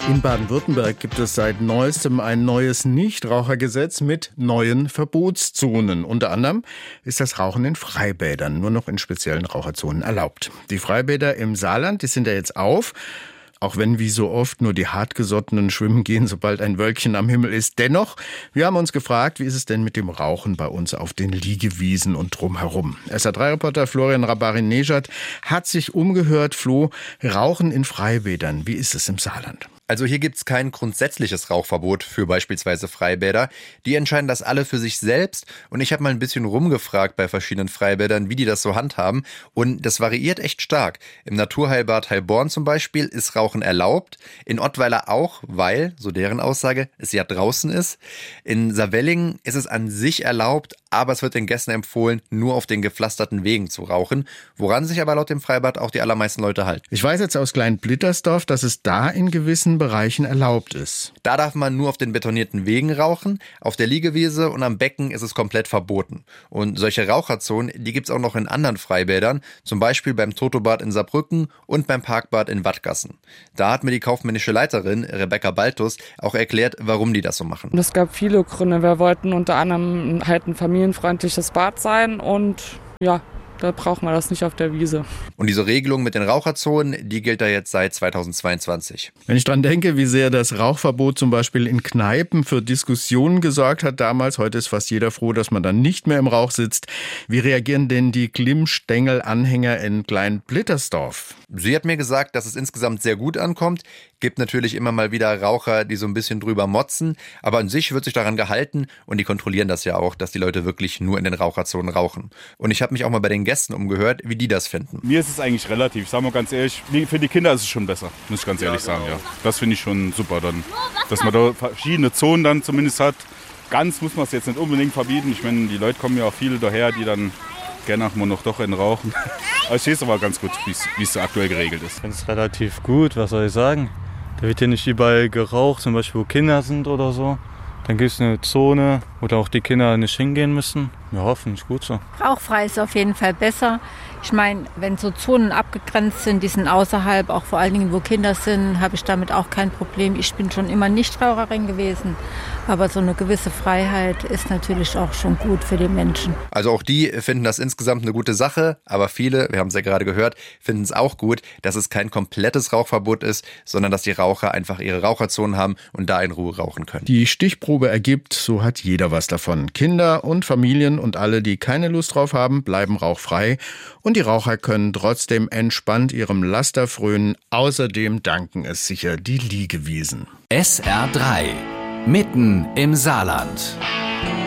In Baden-Württemberg gibt es seit neuestem ein neues Nichtrauchergesetz mit neuen Verbotszonen. Unter anderem ist das Rauchen in Freibädern nur noch in speziellen Raucherzonen erlaubt. Die Freibäder im Saarland, die sind ja jetzt auf. Auch wenn wie so oft nur die Hartgesottenen schwimmen gehen, sobald ein Wölkchen am Himmel ist. Dennoch, wir haben uns gefragt, wie ist es denn mit dem Rauchen bei uns auf den Liegewiesen und drumherum? SA3-Reporter Florian Rabarin-Nejad hat sich umgehört. Flo, Rauchen in Freibädern, wie ist es im Saarland? Also hier gibt es kein grundsätzliches Rauchverbot für beispielsweise Freibäder. Die entscheiden das alle für sich selbst. Und ich habe mal ein bisschen rumgefragt bei verschiedenen Freibädern, wie die das so handhaben. Und das variiert echt stark. Im Naturheilbad Heilborn zum Beispiel ist Rauchen erlaubt. In Ottweiler auch, weil, so deren Aussage, es ja draußen ist. In Saarwellingen ist es an sich erlaubt, aber es wird den Gästen empfohlen, nur auf den gepflasterten Wegen zu rauchen. Woran sich aber laut dem Freibad auch die allermeisten Leute halten. Ich weiß jetzt aus Klein-Blittersdorf, dass es da in gewissen Bereichen erlaubt ist. Da darf man nur auf den betonierten Wegen rauchen, auf der Liegewiese und am Becken ist es komplett verboten. Und solche Raucherzonen, die gibt es auch noch in anderen Freibädern, zum Beispiel beim Totobad in Saarbrücken und beim Parkbad in Wattgassen. Da hat mir die kaufmännische Leiterin Rebecca Baltus auch erklärt, warum die das so machen. Es gab viele Gründe. Wir wollten unter anderem halt ein familienfreundliches Bad sein und ja, da braucht man das nicht auf der Wiese. Und diese Regelung mit den Raucherzonen, die gilt da jetzt seit 2022. Wenn ich dran denke, wie sehr das Rauchverbot zum Beispiel in Kneipen für Diskussionen gesorgt hat damals, heute ist fast jeder froh, dass man dann nicht mehr im Rauch sitzt. Wie reagieren denn die Glimmstängel-Anhänger in Klein-Blittersdorf? Sie hat mir gesagt, dass es insgesamt sehr gut ankommt. Gibt natürlich immer mal wieder Raucher, die so ein bisschen drüber motzen. Aber an sich wird sich daran gehalten und die kontrollieren das ja auch, dass die Leute wirklich nur in den Raucherzonen rauchen. Und ich habe mich auch mal bei den Gästen umgehört, wie die das finden. Mir ist es eigentlich relativ, sagen wir ganz ehrlich, für die Kinder ist es schon besser, muss ich ganz ehrlich sagen. Ja. Das finde ich schon super, dann, dass man da verschiedene Zonen dann zumindest hat. Ganz muss man es jetzt nicht unbedingt verbieten. Ich meine, die Leute kommen ja auch viele daher, die dann gerne auch mal noch doch einen rauchen. Aber ich sehe es aber ganz gut, wie es so aktuell geregelt ist. Ich finde es relativ gut, was soll ich sagen. Da wird hier nicht überall geraucht, zum Beispiel wo Kinder sind oder so. Dann gibt es eine Zone, wo da auch die Kinder nicht hingehen müssen. Ja, hoffentlich gut so. Rauchfrei ist auf jeden Fall besser. Ich meine, wenn so Zonen abgegrenzt sind, die sind außerhalb, auch vor allen Dingen, wo Kinder sind, habe ich damit auch kein Problem. Ich bin schon immer Nichtraucherin gewesen, aber so eine gewisse Freiheit ist natürlich auch schon gut für die Menschen. Also auch die finden das insgesamt eine gute Sache, aber viele, wir haben es ja gerade gehört, finden es auch gut, dass es kein komplettes Rauchverbot ist, sondern dass die Raucher einfach ihre Raucherzonen haben und da in Ruhe rauchen können. Die Stichprobe ergibt, so hat jeder was davon. Kinder und Familien und alle, die keine Lust drauf haben, bleiben rauchfrei. Und die Raucher können trotzdem entspannt ihrem Laster frönen. Außerdem danken es sicher die Liegewiesen. SR3 mitten im Saarland.